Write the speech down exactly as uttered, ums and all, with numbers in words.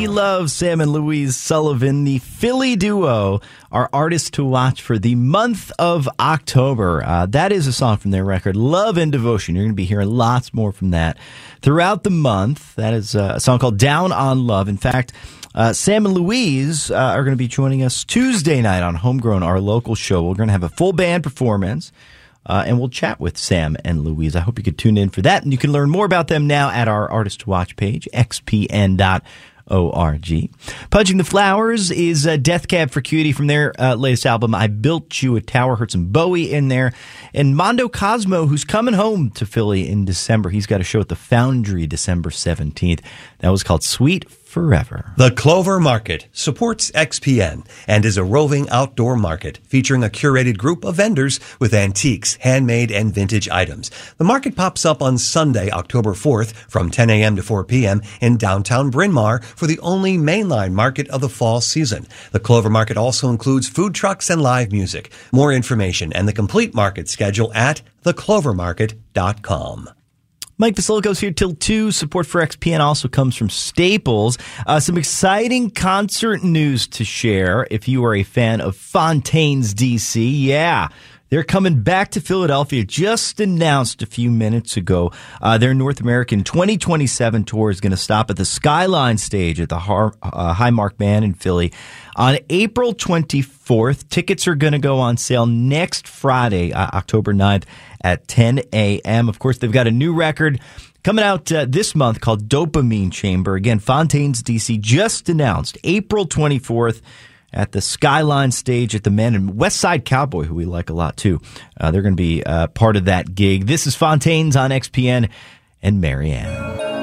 We love Sam and Louise Sullivan, the Philly duo, our artists to watch for the month of October. Uh, that is a song from their record, Love and Devotion. You're going to be hearing lots more from that throughout the month. That is uh, a song called Down on Love. In fact, uh, Sam and Louise uh, are going to be joining us Tuesday night on Homegrown, our local show. We're going to have a full band performance. Uh, and we'll chat with Sam and Louise. I hope you could tune in for that. And you can learn more about them now at our Artist to Watch page, x p n dot org. Punching the Flowers is uh, Death Cab for Cutie from their uh, latest album, I Built You a Tower. Heard some Bowie in there. And Mondo Cosmo, who's coming home to Philly in December. He's got a show at the Foundry December seventeenth. That was called Sweet Forever. The Clover Market supports X P N and is a roving outdoor market featuring a curated group of vendors with antiques, handmade, and vintage items. The market pops up on Sunday, October fourth from ten a.m. to four p.m. in downtown Bryn Mawr for the only mainline market of the fall season. The Clover Market also includes food trucks and live music. More information and the complete market schedule at the clover market dot com. Mike Vasilico's here till two. Support for X P N also comes from Staples. Uh, some exciting concert news to share if you are a fan of Fontaines D C. Yeah, they're coming back to Philadelphia. Just announced a few minutes ago. Uh, their North American twenty twenty-seven tour is going to stop at the Skyline stage at the Har- uh, Highmark Band in Philly on April twenty-fourth. Tickets are going to go on sale next Friday, uh, October ninth at ten a.m. Of course, they've got a new record coming out uh, this month called Dopamine Chamber. Again, Fontaines D C just announced April twenty-fourth at the Skyline stage at the Men and West Side Cowboy, who we like a lot too. Uh, they're going to be uh, part of that gig. This is Fontaines on X P N and Marianne.